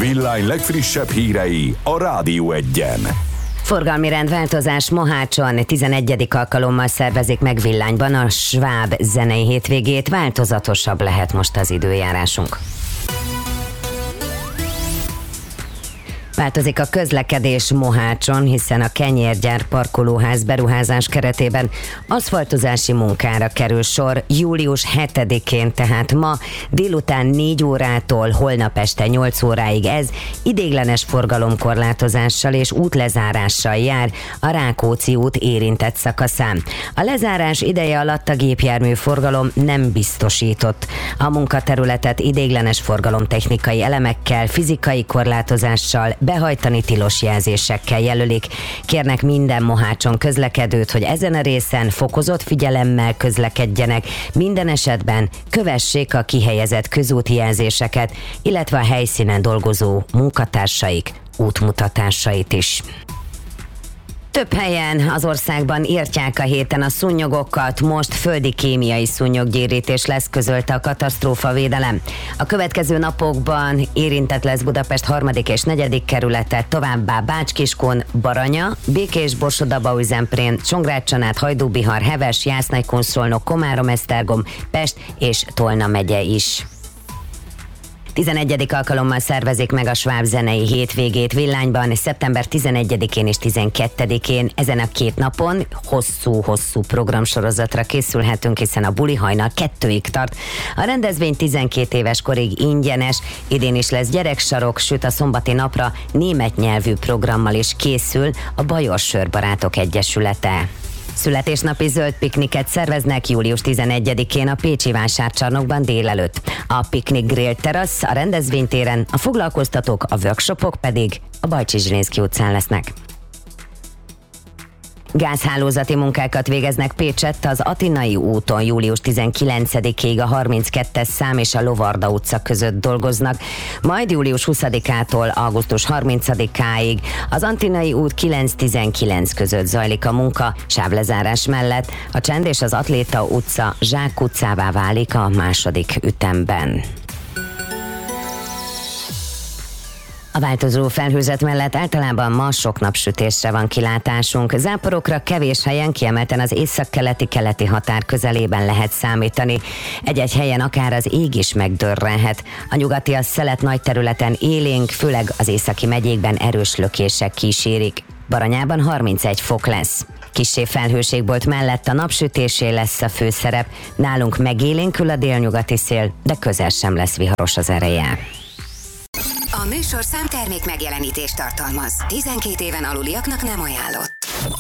Villány legfrissebb hírei a Rádió Egyen. Forgalmi rendváltozás Mohácson 11. alkalommal szervezik meg Villányban a Schwab zenei hétvégét. Változatosabb lehet most az időjárásunk. Változik a közlekedés Mohácson, hiszen a kenyérgyár parkolóház beruházás keretében aszfaltozási munkára kerül sor július 7-én, tehát ma délután 4 órától holnap este 8 óráig. Ez ideiglenes forgalomkorlátozással és útlezárással jár a Rákóczi út érintett szakaszán. A lezárás ideje alatt a gépjármű forgalom nem biztosított. A munkaterületet ideiglenes forgalomtechnikai elemekkel, fizikai korlátozással, behajtani tilos jelzésekkel jelölik. Kérnek minden Mohácson közlekedőt, hogy ezen a részen fokozott figyelemmel közlekedjenek, minden esetben kövessék a kihelyezett közúti jelzéseket, illetve a helyszínen dolgozó munkatársaik útmutatásait is. Több helyen az országban írtják a héten a szúnyogokat, most földi kémiai szúnyoggyérítés lesz, közölte a katasztrófavédelem. A következő napokban érintett lesz Budapest 3. és 4. kerülete, továbbá Bács-Kiskun, Baranya, Békés-Borsod-Abaúj-Zemplén, Csongrád-Csanád, Hajdú-Bihar, Heves, Jász-Nagykun-Szolnok, Komárom-Esztergom, Pest és Tolna megye is. 11. alkalommal szervezik meg a Schwab zenei hétvégét Villányban, szeptember 11-én és 12-én. Ezen a 2 napon hosszú programsorozatra készülhetünk, hiszen a buli hajnal 2-ig tart. A rendezvény 12 éves korig ingyenes, idén is lesz gyereksarok, sőt a szombati napra német nyelvű programmal is készül a Bajor Sörbarátok Egyesülete. Születésnapi zöld pikniket szerveznek július 11-én a Pécsi Vásárcsarnokban délelőtt. A piknik grill terasz a rendezvénytéren, a foglalkoztatók, a workshopok pedig a Bajcsi Zsilinszky utcán lesznek. Gázhálózati munkákat végeznek Pécsett az Atinai úton július 19-ig, a 32-es szám és a Lovarda utca között dolgoznak, majd július 20-ától augusztus 30-áig az Atinai út 9-19 között zajlik a munka, sávlezárás mellett a Csend és az Atléta utca Zsák utcává válik a második ütemben. A változó felhőzet mellett általában ma sok napsütésre van kilátásunk. Záporokra kevés helyen, kiemelten az északkeleti-keleti határ közelében lehet számítani. Egy-egy helyen akár az ég is megdörrenhet. A nyugati a szelet nagy területen élénk, főleg az északi megyékben erős lökések kísérik. Baranyában 31 fok lesz. Kissé felhőségbolt mellett a napsütésé lesz a főszerep. Nálunk megélénkül a délnyugati szél, de közel sem lesz viharos az ereje. A műsorszám termék megjelenítést tartalmaz. 12 éven aluliaknak nem ajánlott.